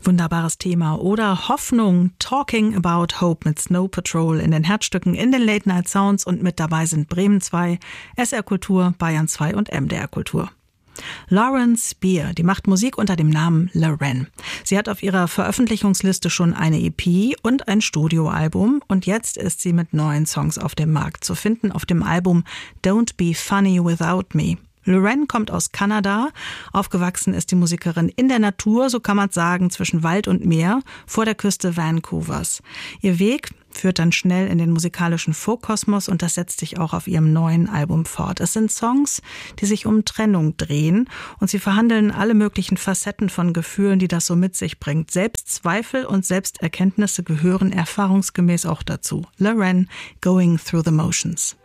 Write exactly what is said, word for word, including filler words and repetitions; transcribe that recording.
Wunderbares Thema. Oder Hoffnung, Talking About Hope mit Snow Patrol in den Herzstücken in den Late Night Sounds und mit dabei sind Bremen zwei, S R Kultur, Bayern zwei und M D R Kultur. Lauren Spear, die macht Musik unter dem Namen Lauren. Sie hat auf ihrer Veröffentlichungsliste schon eine E P und ein Studioalbum und jetzt ist sie mit neuen Songs auf dem Markt zu finden auf dem Album Don't Be Funny Without Me. Lauren kommt aus Kanada. Aufgewachsen ist die Musikerin in der Natur, so kann man sagen, zwischen Wald und Meer, vor der Küste Vancouvers. Ihr Weg führt dann schnell in den musikalischen Folkkosmos und das setzt sich auch auf ihrem neuen Album fort. Es sind Songs, die sich um Trennung drehen und sie verhandeln alle möglichen Facetten von Gefühlen, die das so mit sich bringt. Selbstzweifel und Selbsterkenntnisse gehören erfahrungsgemäß auch dazu. Lauren, Going Through the Motions.